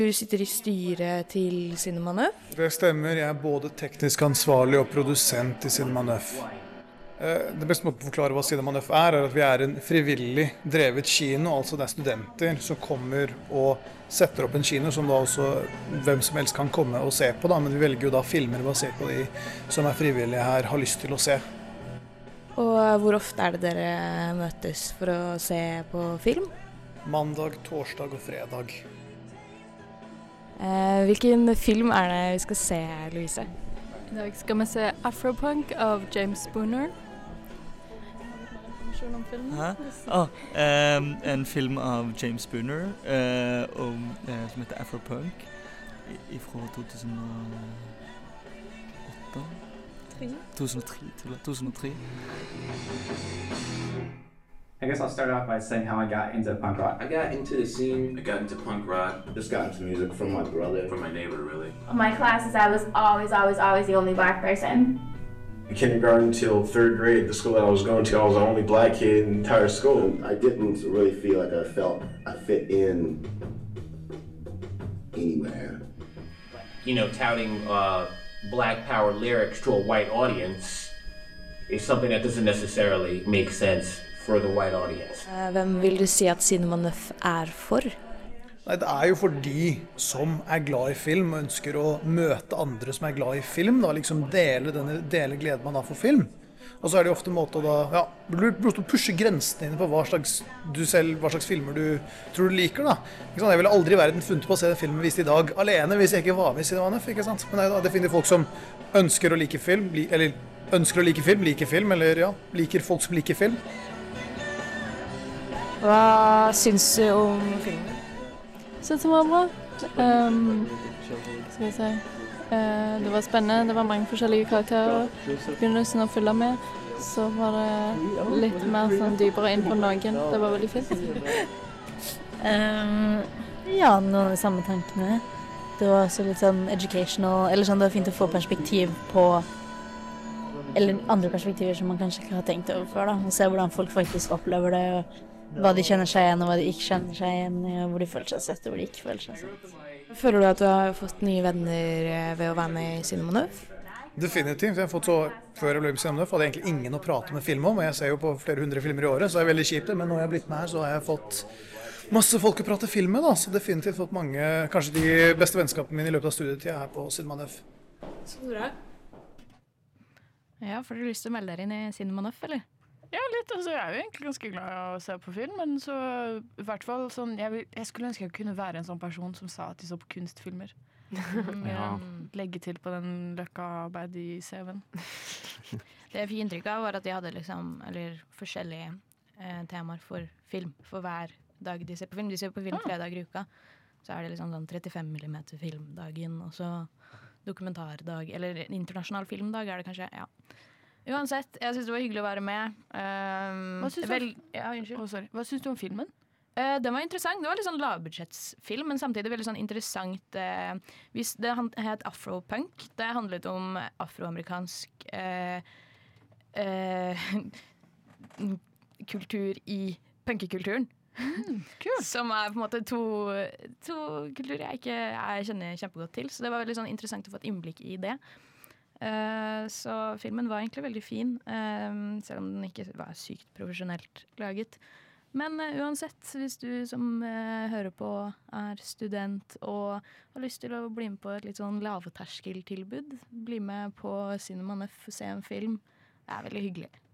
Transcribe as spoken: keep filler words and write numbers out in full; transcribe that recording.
Du sitter i styret til Cinema Nøff. Det stemmer, jeg er både teknisk ansvarlig og produsent i Cinema Nøff. Det beste måten å forklare hva Cinema Nøff er, er at vi er en frivillig drevet kino, altså det er studenter som kommer og setter opp en kino som da også hvem som helst kan komme og se på, da. Men vi velger jo da filmer basert på de som er frivillige her, har lyst til å se. Og hvor ofte er det dere møtes for å se på film? Mandag, torsdag og fredag. Eh, hvilken film er det vi skal se, Louise? I dag skal vi se Afropunk av James Spooner. Hæ? Oh, um, en film av James Spooner uh, om, uh, som heter Afropunk fra to tusen og åtte? to tusen og tre, to tusen og tre. I guess I'll start off by saying how I got into punk rock. I got into the scene, I got into punk rock. Just got into music from my brother. From my neighbor, really. In my classes, I was always, always, always the only black person. In kindergarten till third grade, the school that I was going to, I was the only black kid in the entire school. I didn't really feel like I felt I fit in anywhere. You know, touting uh, black power lyrics to a white audience is something that doesn't necessarily make sense for the white audience. Hvem vil du si at Cinema Nøff er for? Nei, det er jo for de som er glad i film og ønsker å møte andre som er glad i film, da, liksom dele, denne, dele gleden man har for film. Og så er det jo ofte en måte å da, ja, å pushe grensene dine på hva slags, du selv, hva slags filmer du tror du liker, da. Ikke sant? Jeg ville aldri i verden funnet på å se den filmen vist i dag alene hvis jeg ikke var med i Cinema Nøff, ikke sant? Men det er definitivt folk som ønsker å like film, eller ønsker å like film, liker film, eller ja, liker folk som liker film. Hva syns du om filmen? Synes den var bra. Um, skal jeg si. Uh, det var spennende, det var mange forskjellige karakterer. Begynnelsen å følge med, så var det litt mer sånn dypere inn på noen. Det var veldig fint. um, ja, noen av de samme tankene. Det var også litt sånn educational, eller sånn det var fint å få perspektiv på, eller andre perspektiver som man kanskje ikke har tenkt over før, da. Og se hvordan folk faktisk opplever det, og hva de kjenner seg igjen, og hva de ikke kjenner seg igjen, og hvor de føler seg sett, og hvor de ikke føler seg sett. Føler du at du har fått nye venner ved å være med i Cinema Nøff? Definitivt. Jeg har fått så, før jeg ble med i Cinema Nøff, hadde jeg egentlig ingen å prate med film om, og jeg ser jo på flere hundre filmer i året, så det er veldig kjipt, men når jeg har blitt med her, så har jeg fått masse folk å prate film med, da, så definitivt fått mange, kanskje de beste vennskapene mine i løpet av studietiden her på Cinema Nøff. Så bra. Ja, får du lyst til å melde deg inn i Cinema Nøff, eller? Ja, litt. Altså, jeg er jo egentlig ganske glad i å se på film, men så i hvert fall sånn, jeg, vil, jeg skulle ønske jeg kunne være en sånn person som sa at de så på kunstfilmer. Ja. Legge til på den løkka-arbeid i C V-en. Det jeg fikk inntrykk av var at de hadde liksom, eller forskjellige eh, temaer for film, for hver dag de ser på film. De ser på film tre dager i uka, så er det liksom sånn trettifem millimeter filmdagen, og så dokumentardag, eller internasjonal filmdag er det kanskje, ja. Uansett, jeg synes det var hyggelig å være med. Um, Hva synes du, vel, ja, oh, sorry. Hva synes du om filmen? Uh, den var interessant. Det var litt sånn lavbudsjettsfilm, men samtidig veldig sånn interessant. Uh, hvis det het Afropunk, det handlet om afroamerikansk uh, uh, kultur i punkekulturen. Mm, cool. Som er på en måte to, to kulturer jeg ikke jeg kjenner kjempegodt til. Så det var veldig sånn interessant å få et innblikk i det. Uh, så filmen var egentlig veldig fin, uh, selv om den ikke var sykt profesjonelt laget. Men uh, uansett, hvis du som uh, hører på er student og har lyst til å bli med på et litt sånn lavterskeltilbud, bli med på Cinema Nøff og se en film, det er veldig hyggelig.